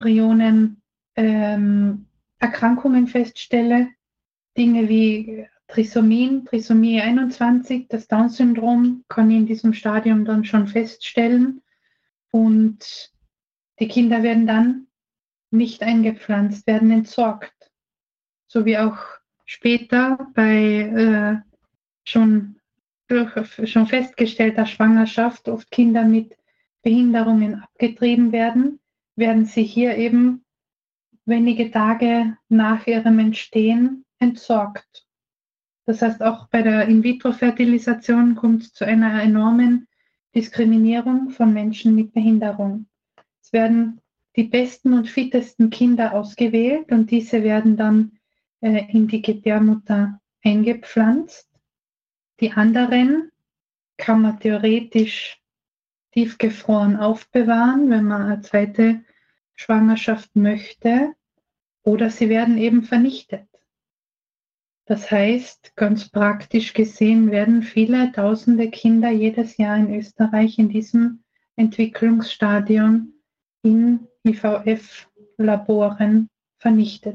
Embryonen Erkrankungen feststelle, Dinge wie Trisomie 21, das Down-Syndrom kann ich in diesem Stadium dann schon feststellen und die Kinder werden dann nicht eingepflanzt, werden entsorgt. So wie auch später bei schon festgestellter Schwangerschaft oft Kinder mit Behinderungen abgetrieben werden, werden sie hier eben wenige Tage nach ihrem Entstehen entsorgt. Das heißt, auch bei der In-vitro-Fertilisation kommt es zu einer enormen Diskriminierung von Menschen mit Behinderung. Es werden die besten und fittesten Kinder ausgewählt und diese werden dann in die Gebärmutter eingepflanzt. Die anderen kann man theoretisch tiefgefroren aufbewahren, wenn man eine zweite Schwangerschaft möchte, oder sie werden eben vernichtet. Das heißt, ganz praktisch gesehen werden viele tausende Kinder jedes Jahr in Österreich in diesem Entwicklungsstadium in IVF-Laboren vernichtet.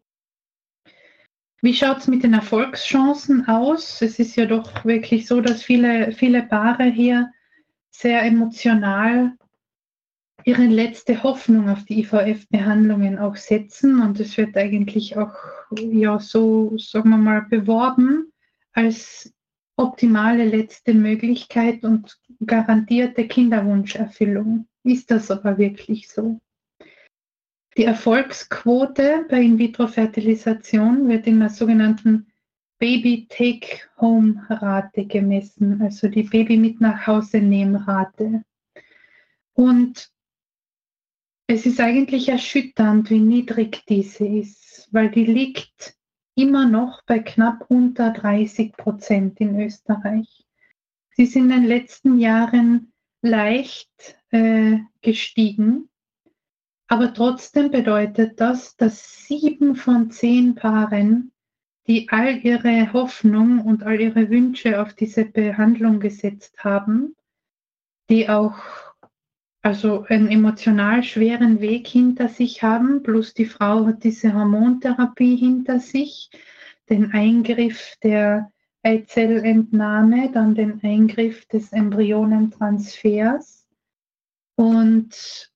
Wie schaut es mit den Erfolgschancen aus? Es ist ja doch wirklich so, dass viele Paare hier sehr emotional ihre letzte Hoffnung auf die IVF-Behandlungen auch setzen und es wird eigentlich auch so, sagen wir mal, beworben als optimale letzte Möglichkeit und garantierte Kinderwunscherfüllung. Ist das aber wirklich so? Die Erfolgsquote bei In-vitro-Fertilisation wird in der sogenannten Baby-Take-Home-Rate gemessen, also die Baby-mit-nach-Hause-Nehmen-Rate. Und es ist eigentlich erschütternd, wie niedrig diese ist, weil die liegt immer noch bei knapp unter 30% in Österreich. Sie ist in den letzten Jahren leicht gestiegen, aber trotzdem bedeutet das, dass 7 von 10 Paaren, die all ihre Hoffnung und all ihre Wünsche auf diese Behandlung gesetzt haben, die auch also einen emotional schweren Weg hinter sich haben, plus die Frau hat diese Hormontherapie hinter sich, den Eingriff der Eizellentnahme, dann den Eingriff des Embryonentransfers und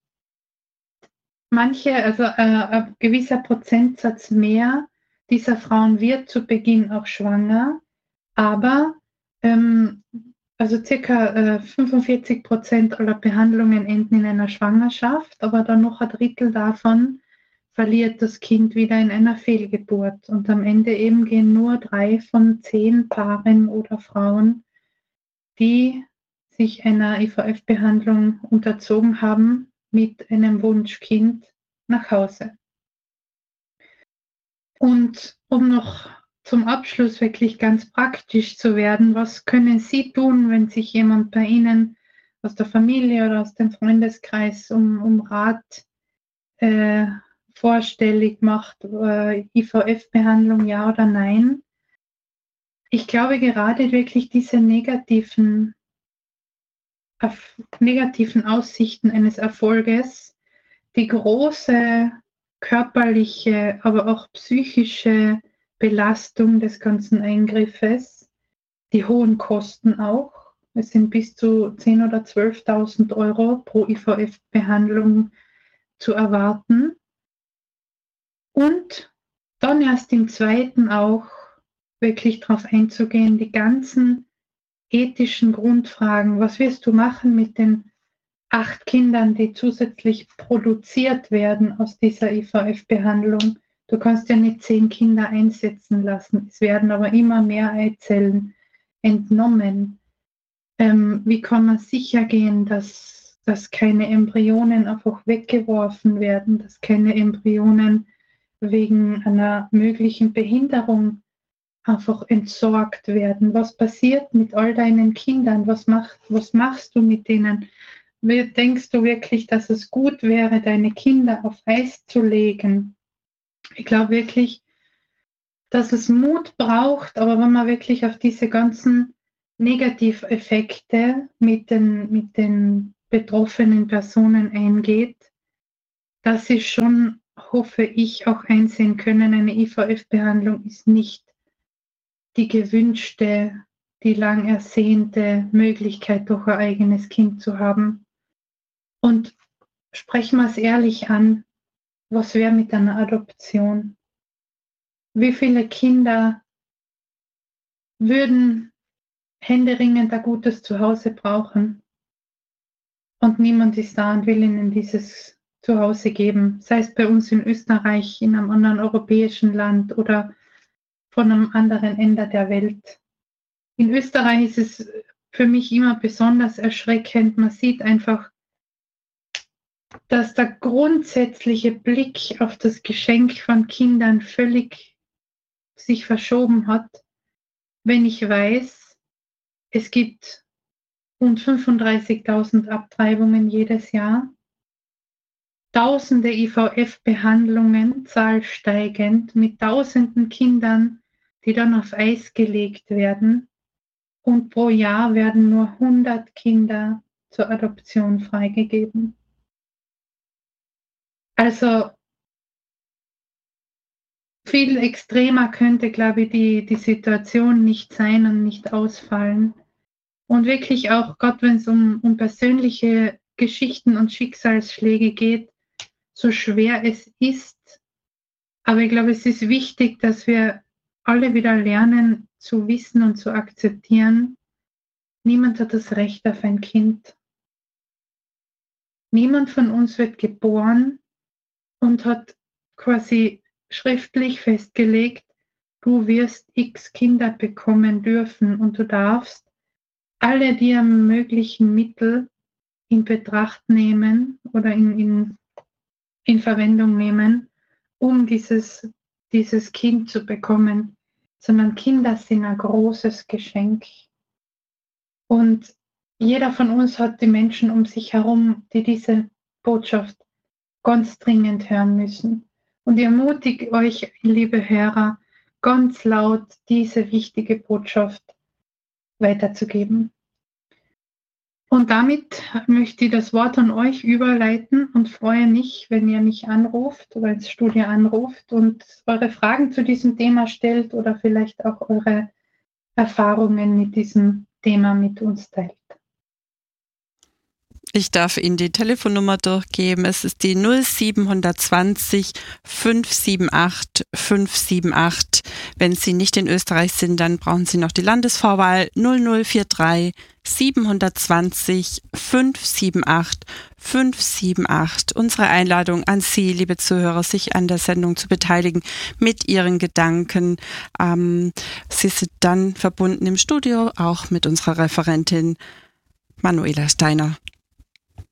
also ein gewisser Prozentsatz mehr dieser Frauen wird zu Beginn auch schwanger, aber also ca. 45% aller Behandlungen enden in einer Schwangerschaft, aber dann noch ein Drittel davon verliert das Kind wieder in einer Fehlgeburt. Und am Ende eben gehen nur 3 von 10 Paaren oder Frauen, die sich einer IVF-Behandlung unterzogen haben, mit einem Wunschkind nach Hause. Und um noch zum Abschluss wirklich ganz praktisch zu werden, was können Sie tun, wenn sich jemand bei Ihnen aus der Familie oder aus dem Freundeskreis um Rat vorstellig macht, IVF-Behandlung ja oder nein? Ich glaube gerade wirklich diese negativen Aussichten eines Erfolges, die große körperliche, aber auch psychische Belastung des ganzen Eingriffes, die hohen Kosten auch. Es sind bis zu 10.000 oder 12.000 Euro pro IVF-Behandlung zu erwarten. Und dann erst im zweiten auch wirklich darauf einzugehen, die ganzen ethischen Grundfragen. Was wirst du machen mit den 8 Kindern, die zusätzlich produziert werden aus dieser IVF-Behandlung? Du kannst ja nicht 10 Kinder einsetzen lassen. Es werden aber immer mehr Eizellen entnommen. Wie kann man sicher gehen, dass keine Embryonen einfach weggeworfen werden, dass keine Embryonen wegen einer möglichen Behinderung einfach entsorgt werden? Was passiert mit all deinen Kindern? Was machst du mit denen? Denkst du wirklich, dass es gut wäre, deine Kinder auf Eis zu legen? Ich glaube wirklich, dass es Mut braucht, aber wenn man wirklich auf diese ganzen Negativeffekte mit den betroffenen Personen eingeht, dass sie schon, hoffe ich, auch einsehen können, eine IVF-Behandlung ist nicht die gewünschte, die lang ersehnte Möglichkeit, doch ein eigenes Kind zu haben. Und sprechen wir es ehrlich an, was wäre mit einer Adoption? Wie viele Kinder würden händeringend ein gutes Zuhause brauchen und niemand ist da und will ihnen dieses Zuhause geben, sei es bei uns in Österreich, in einem anderen europäischen Land oder von einem anderen Ende der Welt. In Österreich ist es für mich immer besonders erschreckend. Man sieht einfach, dass der grundsätzliche Blick auf das Geschenk von Kindern völlig sich verschoben hat, wenn ich weiß, es gibt rund 35.000 Abtreibungen jedes Jahr, tausende IVF-Behandlungen, Zahl steigend, mit tausenden Kindern, die dann auf Eis gelegt werden. Und pro Jahr werden nur 100 Kinder zur Adoption freigegeben. Also viel extremer könnte, glaube ich, die Situation nicht sein und nicht ausfallen. Und wirklich auch, Gott, wenn es um persönliche Geschichten und Schicksalsschläge geht, so schwer es ist. Aber ich glaube, es ist wichtig, dass wir alle wieder lernen zu wissen und zu akzeptieren, niemand hat das Recht auf ein Kind. Niemand von uns wird geboren und hat quasi schriftlich festgelegt, du wirst x Kinder bekommen dürfen und du darfst alle dir möglichen Mittel in Betracht nehmen oder in Verwendung nehmen, um dieses Kind zu bekommen, sondern Kinder sind ein großes Geschenk. Und jeder von uns hat die Menschen um sich herum, die diese Botschaft ganz dringend hören müssen. Und ich ermutige euch, liebe Hörer, ganz laut diese wichtige Botschaft weiterzugeben. Und damit möchte ich das Wort an euch überleiten und freue mich, wenn ihr mich anruft oder ins Studio anruft und eure Fragen zu diesem Thema stellt oder vielleicht auch eure Erfahrungen mit diesem Thema mit uns teilt. Ich darf Ihnen die Telefonnummer durchgeben. Es ist die 0720 578 578. Wenn Sie nicht in Österreich sind, dann brauchen Sie noch die Landesvorwahl 0043 720 578 578. Unsere Einladung an Sie, liebe Zuhörer, sich an der Sendung zu beteiligen mit Ihren Gedanken. Sie sind dann verbunden im Studio, auch mit unserer Referentin Manuela Steiner.